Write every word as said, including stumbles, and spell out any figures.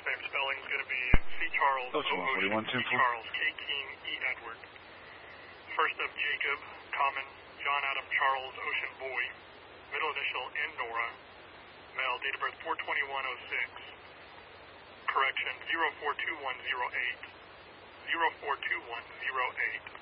name spelling is going to be C. Charles, O. Ocean, C. Charles, K. King, E. Edward. First up, Jacob, common, John Adam Charles, Ocean Boy. Middle initial, N. Nora. Male, date of birth four twenty-one oh six. Correction, zero four two one zero eight. zero four two one zero eight.